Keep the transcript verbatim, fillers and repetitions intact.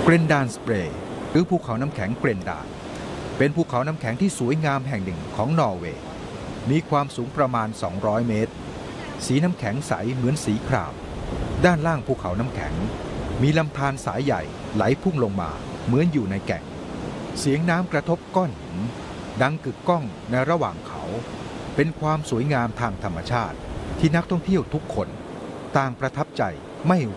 เกรนดานสเปรย์หรือภูเขาน้ำแข็งเกรนดานเป็นภูเขาน้ำแข็งที่สวยงามแห่งหนึ่งของนอร์เวย์มีความสูงประมาณสองร้อยเมตรสีน้ำแข็งใสเหมือนสีครามด้านล่างภูเขาน้ำแข็งมีลำธารสายใหญ่ไหลพุ่งลงมาเหมือนอยู่ในแก่งเสียงน้ำกระทบก้อนหินดังกึกก้องในระหว่างเขาเป็นความสวยงามทางธรรมชาติที่นักท่องเที่ยวทุกคนต่างประทับใจไม่